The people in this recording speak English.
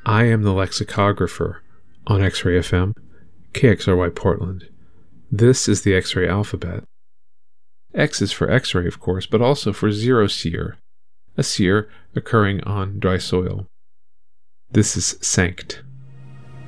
I am the lexicographer on X-Ray FM, KXRY Portland. This is the X-Ray alphabet. X is for X-ray, of course, but also for zero seer, a seer occurring on dry soil. This is Sanct.